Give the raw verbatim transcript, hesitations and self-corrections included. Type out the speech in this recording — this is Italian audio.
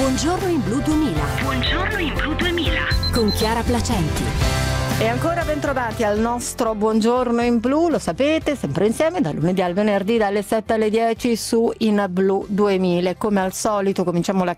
Buongiorno in Blu duemila. Buongiorno in Blu duemila. Con Chiara Placenti. E ancora bentrovati al nostro Buongiorno in Blu, lo sapete, sempre insieme dal lunedì al venerdì dalle sette alle dieci su In Blu duemila. Come al solito cominciamo la